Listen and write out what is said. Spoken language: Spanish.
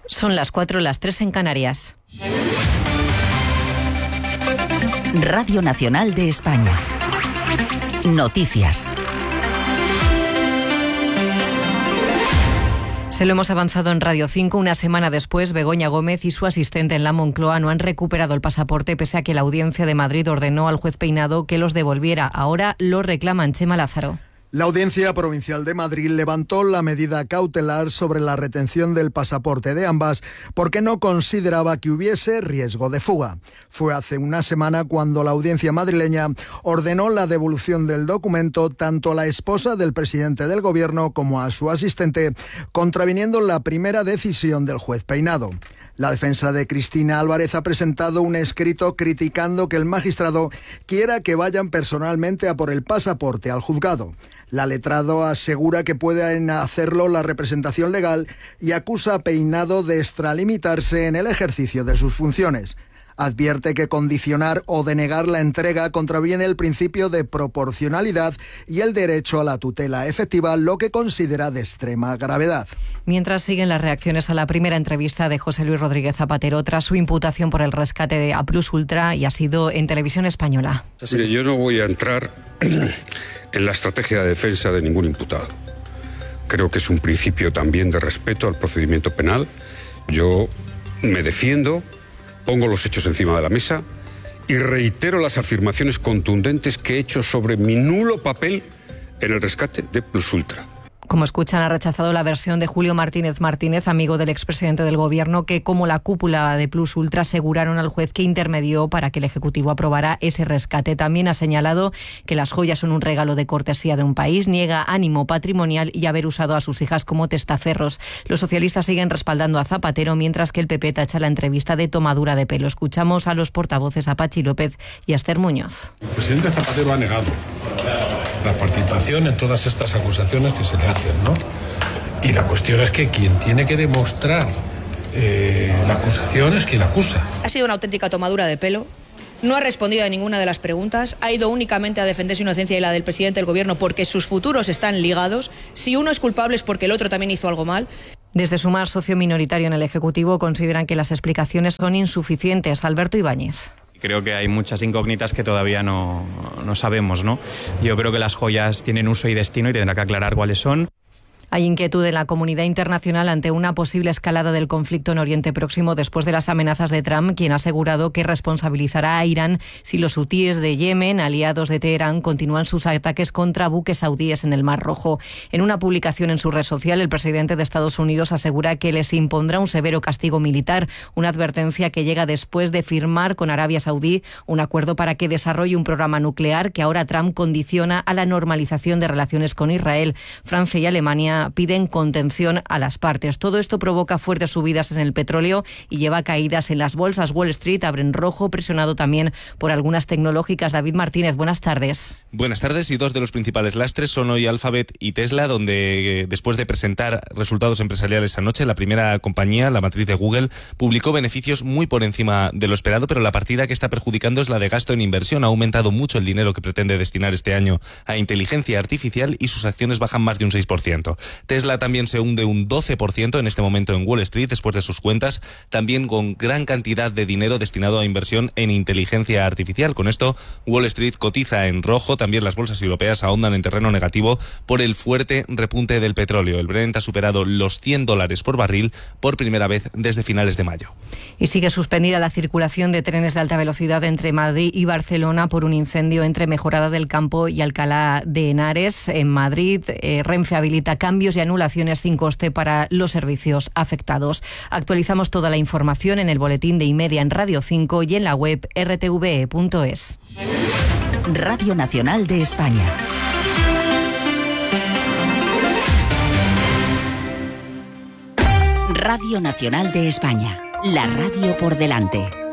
Son las 4, las 3 en Canarias. Radio Nacional de España. Noticias. Se lo hemos avanzado en Radio 5. Una semana después, Begoña Gómez y su asistente en la Moncloa no han recuperado el pasaporte pese a que la Audiencia de Madrid ordenó al juez Peinado que los devolviera. Ahora lo reclaman. Chema Lázaro. La Audiencia Provincial de Madrid levantó la medida cautelar sobre la retención del pasaporte de ambas porque no consideraba que hubiese riesgo de fuga. Fue hace una semana cuando la Audiencia madrileña ordenó la devolución del documento tanto a la esposa del presidente del Gobierno como a su asistente, contraviniendo la primera decisión del juez Peinado. La defensa de Cristina Álvarez ha presentado un escrito criticando que el magistrado quiera que vayan personalmente a por el pasaporte al juzgado. La letrado asegura que pueden hacerlo la representación legal y acusa a Peinado de extralimitarse en el ejercicio de sus funciones. Advierte que condicionar o denegar la entrega contraviene el principio de proporcionalidad y el derecho a la tutela efectiva, lo que considera de extrema gravedad. Mientras siguen las reacciones a la primera entrevista de José Luis Rodríguez Zapatero tras su imputación por el rescate de A+ Ultra, y ha sido en Televisión Española. Mire, yo no voy a entrar en la estrategia de defensa de ningún imputado. Creo que es un principio también de respeto al procedimiento penal. Yo me defiendo, pongo los hechos encima de la mesa y reitero las afirmaciones contundentes que he hecho sobre mi nulo papel en el rescate de A+ Ultra. Como escuchan, ha rechazado la versión de Julio Martínez Martínez, amigo del expresidente del Gobierno, que como la cúpula de A+ Ultra aseguraron al juez que intermedió para que el Ejecutivo aprobara ese rescate. También ha señalado que las joyas son un regalo de cortesía de un país, niega ánimo patrimonial y haber usado a sus hijas como testaferros. Los socialistas siguen respaldando a Zapatero, mientras que el PP tacha la entrevista de tomadura de pelo. Escuchamos a los portavoces a Pachi López y a Esther Muñoz. El presidente Zapatero ha negado la participación en todas estas acusaciones que se le hacen, ¿no? Y la cuestión es que quien tiene que demostrar la acusación es quien acusa. Ha sido una auténtica tomadura de pelo. No ha respondido a ninguna de las preguntas, ha ido únicamente a defender su inocencia y la del presidente del Gobierno porque sus futuros están ligados. Si uno es culpable es porque el otro también hizo algo mal. Desde Sumar, socio minoritario en el Ejecutivo, consideran que las explicaciones son insuficientes. Alberto Ibáñez. Creo que hay muchas incógnitas que todavía no sabemos, ¿no? Yo creo que las joyas tienen uso y destino y tendrá que aclarar cuáles son. Hay inquietud en la comunidad internacional ante una posible escalada del conflicto en Oriente Próximo después de las amenazas de Trump, quien ha asegurado que responsabilizará a Irán si los hutíes de Yemen, aliados de Teherán, continúan sus ataques contra buques saudíes en el Mar Rojo. En una publicación en su red social, el presidente de Estados Unidos asegura que les impondrá un severo castigo militar, una advertencia que llega después de firmar con Arabia Saudí un acuerdo para que desarrolle un programa nuclear que ahora Trump condiciona a la normalización de relaciones con Israel. Francia y Alemania piden contención a las partes. Todo esto provoca fuertes subidas en el petróleo y lleva a caídas en las bolsas. Wall Street abre en rojo, presionado también por algunas tecnológicas. David Martínez, buenas tardes. Buenas tardes, y dos de los principales lastres son hoy Alphabet y Tesla, donde después de presentar resultados empresariales anoche, la primera compañía, la matriz de Google, publicó beneficios muy por encima de lo esperado, pero la partida que está perjudicando es la de gasto en inversión. Ha aumentado mucho el dinero que pretende destinar este año a inteligencia artificial y sus acciones bajan más de un 6%. Tesla también se hunde un 12% en este momento en Wall Street después de sus cuentas, también con gran cantidad de dinero destinado a inversión en inteligencia artificial. Con esto, Wall Street cotiza en rojo. También las bolsas europeas ahondan en terreno negativo por el fuerte repunte del petróleo. El Brent ha superado los $100 por barril por primera vez desde finales de mayo. Y sigue suspendida la circulación de trenes de alta velocidad entre Madrid y Barcelona por un incendio entre Mejorada del Campo y Alcalá de Henares. En Madrid, Renfe habilita cambios y anulaciones sin coste para los servicios afectados. Actualizamos toda la información en el boletín de Y-Media en Radio 5 y en la web rtve.es. Radio Nacional de España. Radio Nacional de España. La radio por delante.